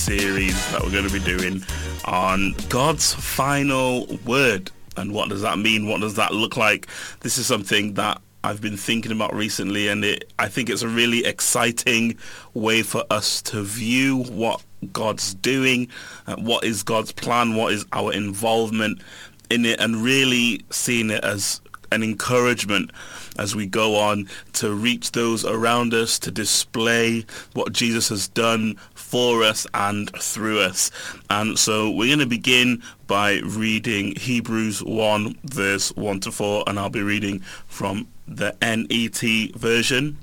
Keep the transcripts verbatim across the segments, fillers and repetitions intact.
series that we're going to be doing on God's final word. And what does that mean? What does that look like? This is something that I've been thinking about recently, and it, I think it's a really exciting way for us to view what God's doing, uh, what is God's plan, what is our involvement in it, and really seeing it as an encouragement as we go on to reach those around us, to display what Jesus has done for us and through us. And so we're going to begin by reading Hebrews one, verse one to four, and I'll be reading from the N E T version.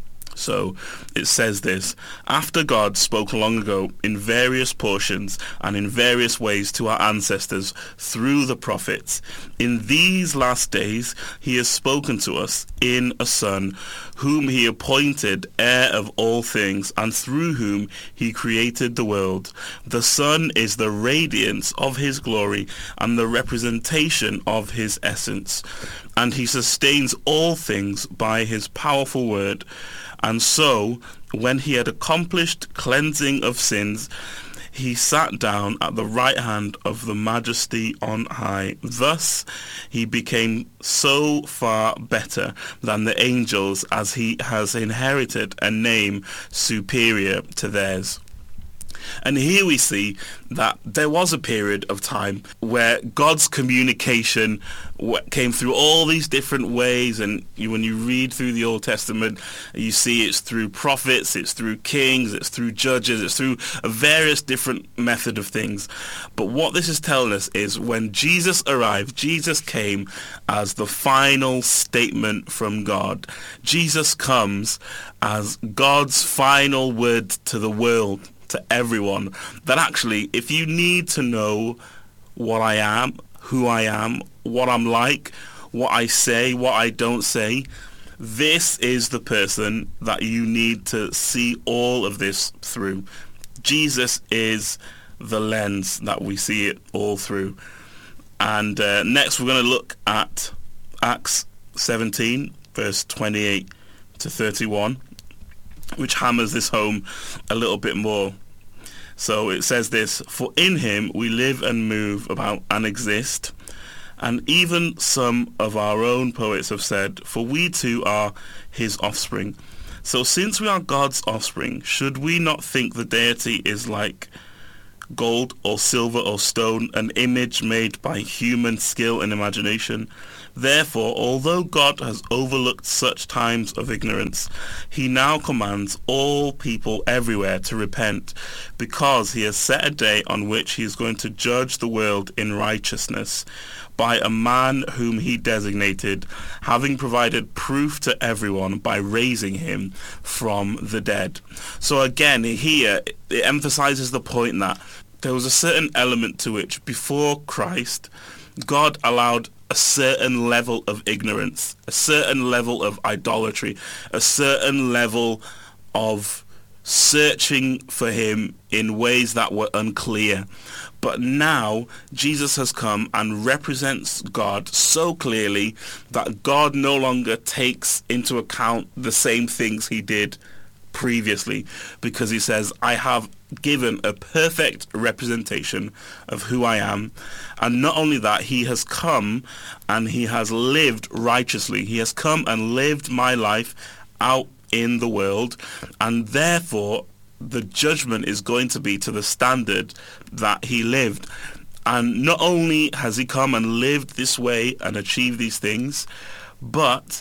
So it says this: after God spoke long ago in various portions and in various ways to our ancestors through the prophets, in these last days he has spoken to us in a Son, whom he appointed heir of all things, and through whom he created the world. The Son is the radiance of his glory and the representation of his essence, and he sustains all things by his powerful word. And so, when he had accomplished cleansing of sins, he sat down at the right hand of the Majesty on high. Thus, he became so far better than the angels, as he has inherited a name superior to theirs. And here we see that there was a period of time where God's communication came through all these different ways. And you, when you read through the Old Testament, you see it's through prophets, it's through kings, it's through judges, it's through a various different method of things. But what this is telling us is when Jesus arrived, Jesus came as the final statement from God. Jesus comes as God's final word to the world, to everyone, that actually, if you need to know what I am, who I am, what I'm like, what I say, what I don't say, this is the person that you need to see all of this through. Jesus is the lens that we see it all through. And uh, next we're going to look at Acts seventeen, verse twenty-eight to thirty-one, which hammers this home a little bit more. So it says this: for in him we live and move about and exist. And even some of our own poets have said, for we too are his offspring. So since we are God's offspring, should we not think the deity is like gold or silver or stone, an image made by human skill and imagination? Therefore, although God has overlooked such times of ignorance, he now commands all people everywhere to repent, because he has set a day on which he is going to judge the world in righteousness by a man whom he designated, having provided proof to everyone by raising him from the dead. So again, here it emphasizes the point that there was a certain element to which before Christ, God allowed a certain level of ignorance, a certain level of idolatry, a certain level of searching for him in ways that were unclear. But now Jesus has come and represents God so clearly that God no longer takes into account the same things he did previously, because he says, I have given a perfect representation of who I am. And not only that, he has come and he has lived righteously. He has come and lived my life out in the world, and therefore the judgment is going to be to the standard that he lived. And not only has he come and lived this way and achieved these things, but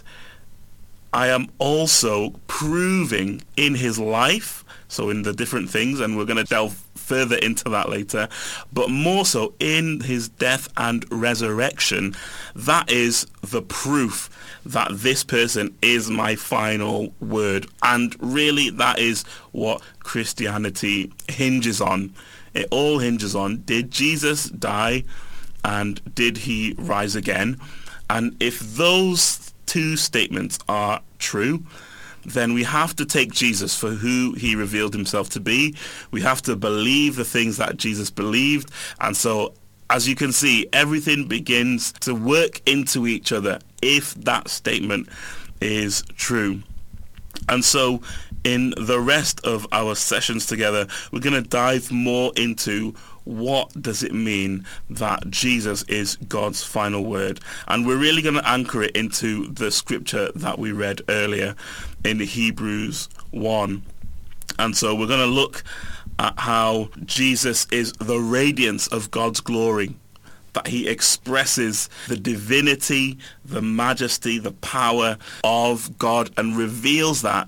I am also proving in his life, so in the different things, and we're going to delve further into that later, but more so in his death and resurrection, that is the proof that this person is my final word. And really, that is what Christianity hinges on. It all hinges on, did Jesus die and did he rise again? And if those two statements are true, then we have to take Jesus for who he revealed himself to be. We have to believe the things that Jesus believed. And so, as you can see, everything begins to work into each other if that statement is true. And so in the rest of our sessions together, we're going to dive more into what does it mean that Jesus is God's final word. And we're really going to anchor it into the scripture that we read earlier in Hebrews one. And so we're going to look at how Jesus is the radiance of God's glory, that he expresses the divinity, the majesty, the power of God, and reveals that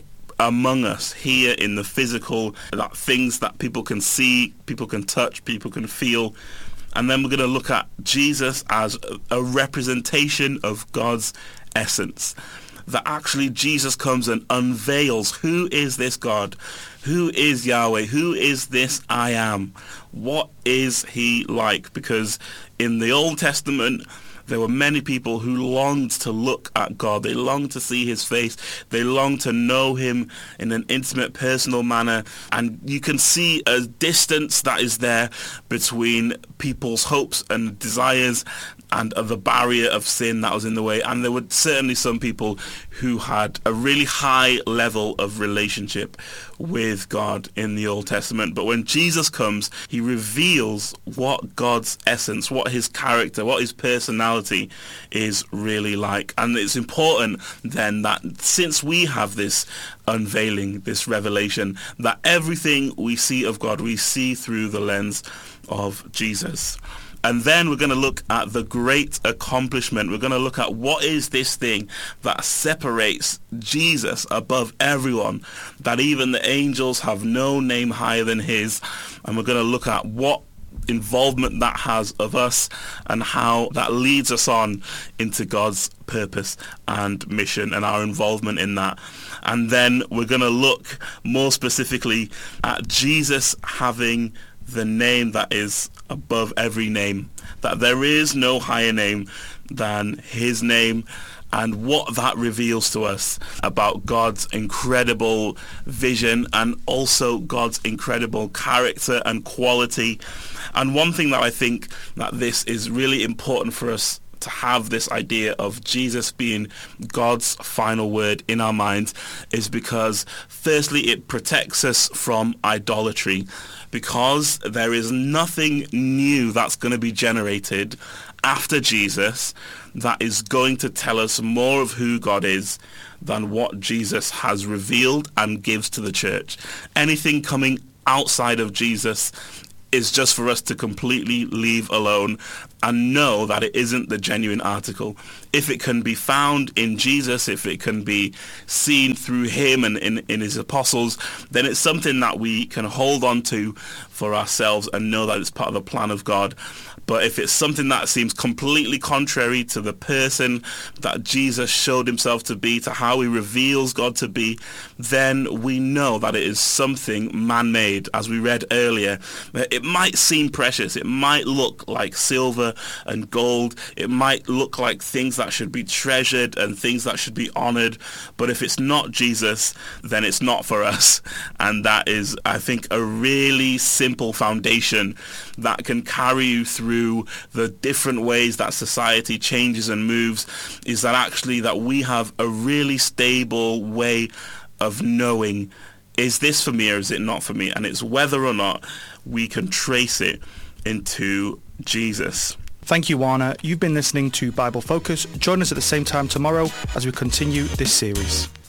among us here in the physical, that things that people can see, people can touch, people can feel. And then we're going to look at Jesus as a representation of God's essence, that actually Jesus comes and unveils who is this God, who is Yahweh, who is this I am, what is he like? Because in the Old Testament, there were many people who longed to look at God. They longed to see his face. They longed to know him in an intimate, personal manner. And you can see a distance that is there between people's hopes and desires and the barrier of sin that was in the way. And there were certainly some people who had a really high level of relationship with God in the Old Testament. But when Jesus comes, he reveals what God's essence, what his character, what his personality is really like. And it's important then that since we have this unveiling, this revelation, that everything we see of God, we see through the lens of Jesus. And then we're going to look at the great accomplishment. We're going to look at what is this thing that separates Jesus above everyone, that even the angels have no name higher than his. And we're going to look at what involvement that has of us and how that leads us on into God's purpose and mission and our involvement in that. And then we're going to look more specifically at Jesus having the name that is above every name, that there is no higher name than his name, and what that reveals to us about God's incredible vision and also God's incredible character and quality. And one thing that I think that this is really important for us to have this idea of Jesus being God's final word in our minds is because firstly it protects us from idolatry, because there is nothing new that's going to be generated after Jesus that is going to tell us more of who God is than what Jesus has revealed and gives to the church. Anything coming outside of Jesus is just for us to completely leave alone and know that it isn't the genuine article. If it can be found in Jesus, if it can be seen through him and in, in his apostles, then it's something that we can hold on to for ourselves and know that it's part of the plan of God. But if it's something that seems completely contrary to the person that Jesus showed himself to be, to how he reveals God to be, then we know that it is something man-made. As we read earlier, it might seem precious. It might look like silver and gold. It might look like things that should be treasured and things that should be honored. But if it's not Jesus, then it's not for us. And that is, I think, a really simple foundation that can carry you through the different ways that society changes and moves, is that actually that we have a really stable way of knowing, is this for me or is it not for me? And it's whether or not we can trace it into Jesus. Thank you, Warner. You've been listening to Bible Focus. Join us at the same time tomorrow as we continue this series.